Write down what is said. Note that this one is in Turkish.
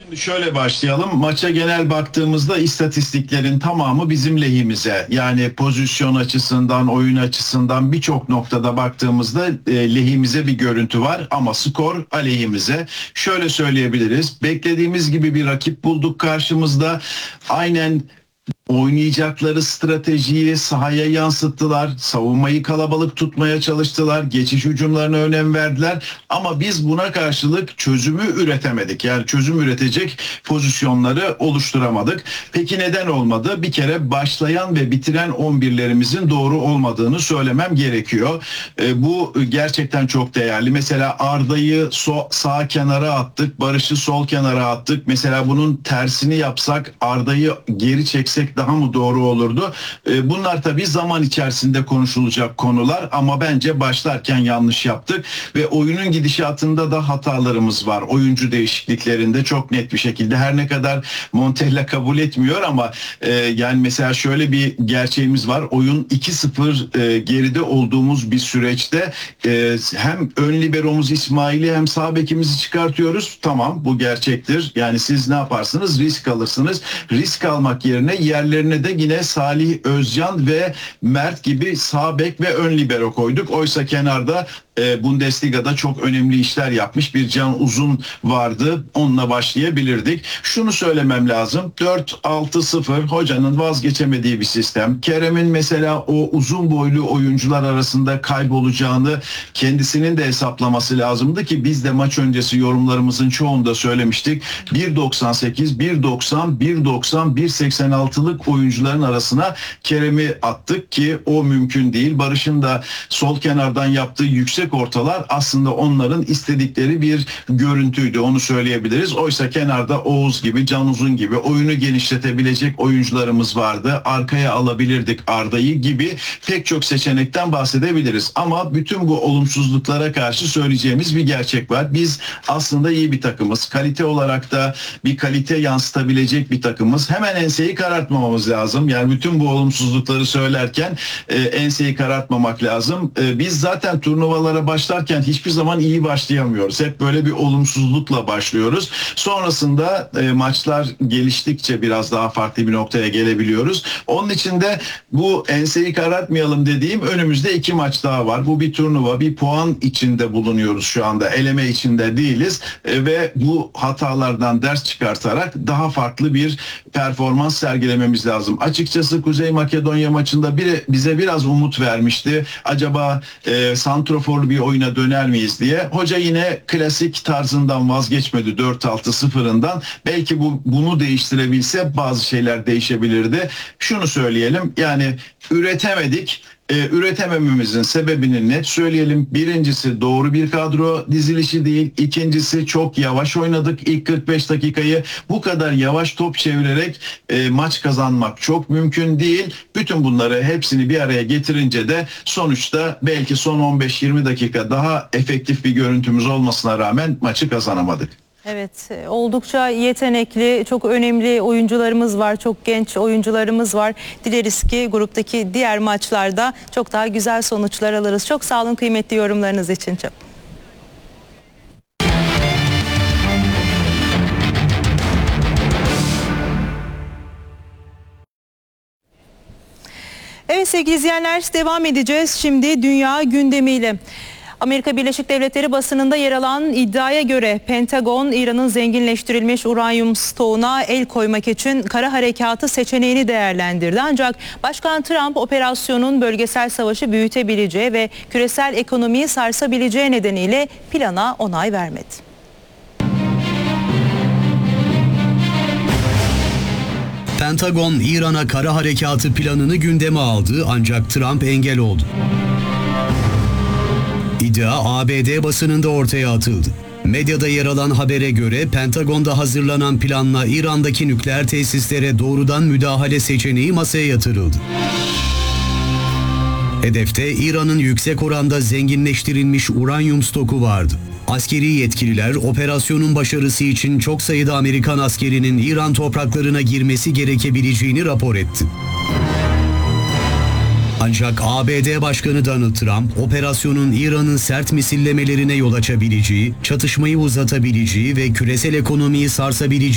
Şimdi şöyle başlayalım. Maça genel baktığımızda istatistiklerin tamamı bizim lehimize. Yani pozisyon açısından, oyun açısından birçok noktada baktığımızda lehimize bir görüntü var ama skor aleyhimize. Şöyle söyleyebiliriz. Beklediğimiz gibi bir rakip bulduk karşımızda. Aynen oynayacakları stratejiyi sahaya yansıttılar. Savunmayı kalabalık tutmaya çalıştılar. Geçiş hücumlarına önem verdiler. Ama biz buna karşılık çözümü üretemedik. Yani çözüm üretecek pozisyonları oluşturamadık. Peki neden olmadı? Bir kere başlayan ve bitiren 11'lerimizin doğru olmadığını söylemem gerekiyor. Bu gerçekten çok değerli. Mesela Arda'yı sağ kenara attık. Barış'ı sol kenara attık. Mesela bunun tersini yapsak, Arda'yı geri çeksek daha mı doğru olurdu? Bunlar tabii zaman içerisinde konuşulacak konular ama bence başlarken yanlış yaptık ve oyunun gidişatında da hatalarımız var. Oyuncu değişikliklerinde çok net bir şekilde, her ne kadar Montella kabul etmiyor ama yani mesela şöyle bir gerçeğimiz var. Oyun 2-0 geride olduğumuz bir süreçte hem ön liberomuz İsmail'i hem sağ bekimizi çıkartıyoruz. Tamam, bu gerçektir. Yani siz ne yaparsınız? Risk alırsınız. Risk almak yerine yerlerine de yine Salih Özcan ve Mert gibi sağ bek ve ön libero koyduk. Oysa kenarda Bundesliga'da çok önemli işler yapmış bir Can Uzun vardı. Onunla başlayabilirdik. Şunu söylemem lazım. 4-6-0 hocanın vazgeçemediği bir sistem. Kerem'in mesela o uzun boylu oyuncular arasında kaybolacağını kendisinin de hesaplaması lazımdı ki biz de maç öncesi yorumlarımızın çoğunda söylemiştik. 1.98, 1.90, 1.90, 1.86'lık oyuncuların arasına Kerem'i attık ki o mümkün değil. Barış'ın da sol kenardan yaptığı yüksek ortalar aslında onların istedikleri bir görüntüydü, onu söyleyebiliriz. Oysa kenarda Oğuz gibi, Can Uzun gibi oyunu genişletebilecek oyuncularımız vardı. Arkaya alabilirdik Arda'yı gibi pek çok seçenekten bahsedebiliriz. Ama bütün bu olumsuzluklara karşı söyleyeceğimiz bir gerçek var. Biz aslında iyi bir takımız. Kalite olarak da bir kalite yansıtabilecek bir takımız. Hemen enseyi karartmamamız lazım. Yani bütün bu olumsuzlukları söylerken enseyi karartmamak lazım. Biz zaten turnuvalara başlarken hiçbir zaman iyi başlayamıyoruz. Hep böyle bir olumsuzlukla başlıyoruz. Sonrasında maçlar geliştikçe biraz daha farklı bir noktaya gelebiliyoruz. Onun için de bu enseyi karartmayalım dediğim önümüzde 2 maç daha var. Bu bir turnuva, bir puan içinde bulunuyoruz şu anda. Eleme içinde değiliz ve bu hatalardan ders çıkartarak daha farklı bir performans sergilememiz lazım. Açıkçası Kuzey Makedonya maçında bize biraz umut vermişti. Acaba santroforlu bir oyuna döner miyiz diye. Hoca yine klasik tarzından vazgeçmedi, 4-6-0'ından. Belki bunu değiştirebilse bazı şeyler değişebilirdi. Şunu söyleyelim, yani üretemedik. Üretemememizin sebebini net söyleyelim. Birincisi doğru bir kadro dizilişi değil. İkincisi çok yavaş oynadık ilk 45 dakikayı. Bu kadar yavaş top çevirerek maç kazanmak çok mümkün değil. Bütün bunları hepsini bir araya getirince de sonuçta belki son 15-20 dakika daha efektif bir görüntümüz olmasına rağmen maçı kazanamadık. Evet, oldukça yetenekli, çok önemli oyuncularımız var, çok genç oyuncularımız var. Dileriz ki gruptaki diğer maçlarda çok daha güzel sonuçlar alırız. Çok sağ olun kıymetli yorumlarınız için. Çok. Evet sevgili izleyenler, devam edeceğiz şimdi dünya gündemiyle. Amerika Birleşik Devletleri basınında yer alan iddiaya göre Pentagon, İran'ın zenginleştirilmiş uranyum stoğuna el koymak için kara harekatı seçeneğini değerlendirdi. Ancak Başkan Trump operasyonun bölgesel savaşı büyütebileceği ve küresel ekonomiyi sarsabileceği nedeniyle plana onay vermedi. Pentagon, İran'a kara harekatı planını gündeme aldı ancak Trump engel oldu. İddia ABD basınında ortaya atıldı. Medyada yer alan habere göre Pentagon'da hazırlanan planla İran'daki nükleer tesislere doğrudan müdahale seçeneği masaya yatırıldı. Hedefte İran'ın yüksek oranda zenginleştirilmiş uranyum stoku vardı. Askeri yetkililer operasyonun başarısı için çok sayıda Amerikan askerinin İran topraklarına girmesi gerekebileceğini rapor etti. Ancak ABD Başkanı Donald Trump, operasyonun İran'ın sert misillemelerine yol açabileceği, çatışmayı uzatabileceği ve küresel ekonomiyi sarsabileceği